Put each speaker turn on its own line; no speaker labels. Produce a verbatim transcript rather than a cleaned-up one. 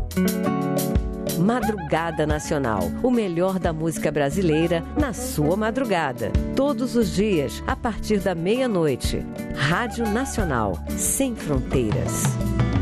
Madrugada Nacional, o melhor da música brasileira na sua madrugada. Todos os dias, a partir da meia-noite. Rádio Nacional, sem fronteiras.